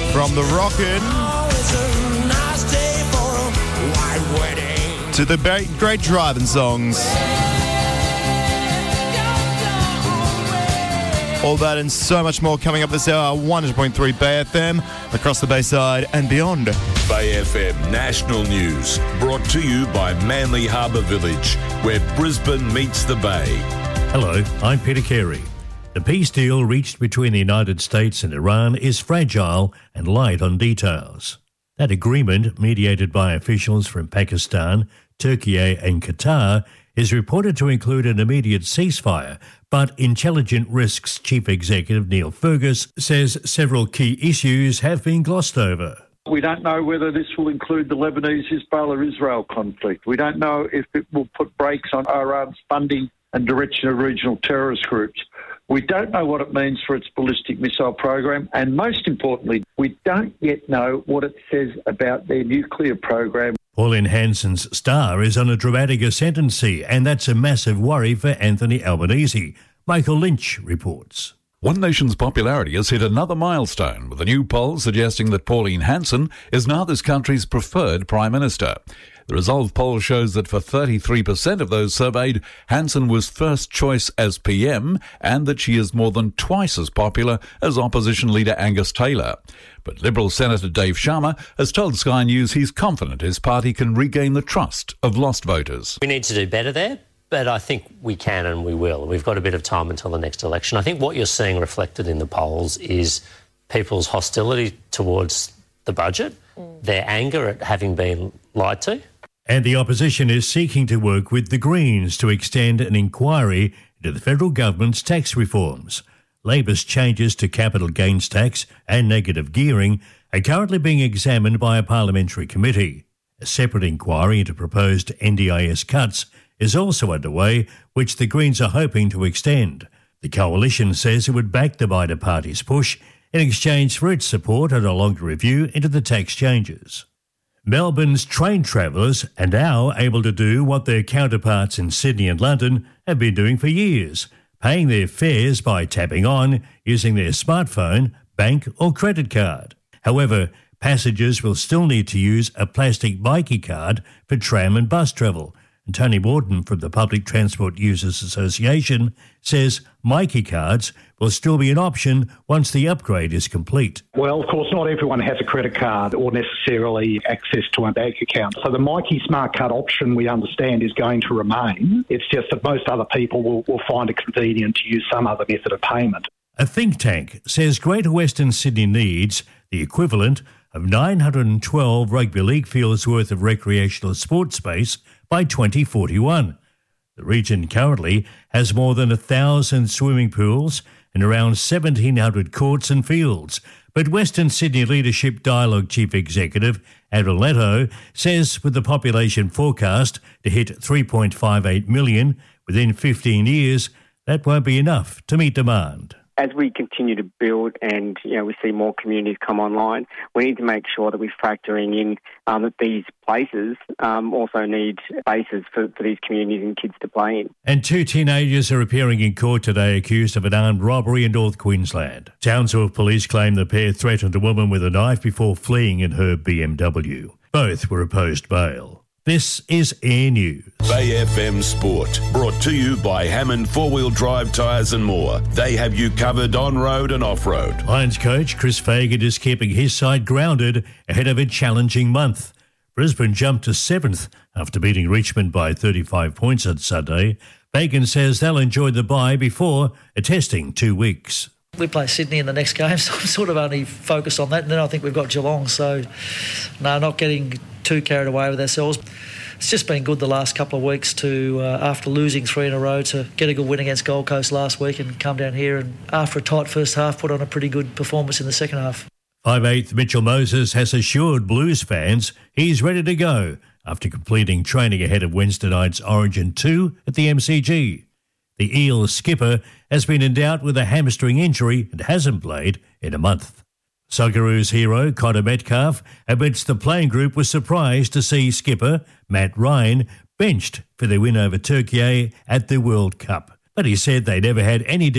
From the rockin' to the great driving songs. All that and so much more coming up this hour. 100.3 Bay FM, across the Bayside and beyond. Bay FM National News, brought to you by Manly Harbour Village, where Brisbane meets the Bay. Hello, I'm Peter Carey. The peace deal reached between the United States and Iran is fragile and light on details. That agreement, mediated by officials from Pakistan, Turkey and Qatar, is reported to include an immediate ceasefire, but Intelligent Risks Chief Executive Neil Fergus says several key issues have been glossed over. We don't know whether this will include the Lebanese-Hezbollah-Israel conflict. We don't know if it will put brakes on Iran's funding and direction of regional terrorist groups. We don't know what it means for its ballistic missile program, and most importantly, we don't yet know what it says about their nuclear program. Pauline Hanson's star is on a dramatic ascendancy, and that's a massive worry for Anthony Albanese. Michael Lynch reports. One Nation's popularity has hit another milestone, with a new poll suggesting that Pauline Hanson is now this country's preferred Prime Minister. The Resolve poll shows that for 33% of those surveyed, Hanson was first choice as PM and that she is more than twice as popular as opposition leader Angus Taylor. But Liberal Senator Dave Sharma has told Sky News he's confident his party can regain the trust of lost voters. We need to do better there, but I think we can and we will. We've got a bit of time until the next election. I think what you're seeing reflected in the polls is people's hostility towards the budget, their anger at having been lied to. And the opposition is seeking to work with the Greens to extend an inquiry into the federal government's tax reforms. Labor's changes to capital gains tax and negative gearing are currently being examined by a parliamentary committee. A separate inquiry into proposed NDIS cuts is also underway, which the Greens are hoping to extend. The coalition says it would back the minor party's push in exchange for its support on a longer review into the tax changes. Melbourne's train travellers are now able to do what their counterparts in Sydney and London have been doing for years, paying their fares by tapping on using their smartphone, bank or credit card. However, passengers will still need to use a plastic Myki card for tram and bus travel. And Tony Morton from the Public Transport Users Association says Myki cards will still be an option once the upgrade is complete. Well, of course, not everyone has a credit card or necessarily access to a bank account. So the Myki Smart Card option, we understand, is going to remain. It's just that most other people will find it convenient to use some other method of payment. A think tank says Greater Western Sydney needs the equivalent of 912 rugby league fields worth of recreational sports space by 2041. The region currently has more than 1,000 swimming pools and around 1,700 courts and fields. But Western Sydney Leadership Dialogue Chief Executive Adriel Leto says with the population forecast to hit 3.58 million within 15 years, that won't be enough to meet demand. As we continue to build and we see more communities come online, we need to make sure that we're factoring in that these places also need spaces for these communities and kids to play in. And two teenagers are appearing in court today accused of an armed robbery in North Queensland. Townsville police claim the pair threatened a woman with a knife before fleeing in her BMW. Both were opposed bail. This is Air News. Bay FM Sport, brought to you by Hammond 4-Wheel Drive Tyres and more. They have you covered on-road and off-road. Lions coach Chris Fagan is keeping his side grounded ahead of a challenging month. Brisbane jumped to 7th after beating Richmond by 35 points on Sunday. Fagan says they'll enjoy the bye before attesting 2 weeks. We play Sydney in the next game, so I'm sort of only focused on that. And then I think we've got Geelong, so no, not getting too carried away with ourselves. It's just been good the last couple of weeks to, after losing 3 in a row, to get a good win against Gold Coast last week and come down here and, after a tight first half, put on a pretty good performance in the second half. 5'8" Mitchell Moses has assured Blues fans he's ready to go after completing training ahead of Wednesday night's Origin 2 at the MCG. The Eels skipper has been in doubt with a hamstring injury and hasn't played in a month. Socceroos hero Connor Metcalf admits the playing group was surprised to see skipper Matt Ryan benched for their win over Turkey at the World Cup. But he said they never had any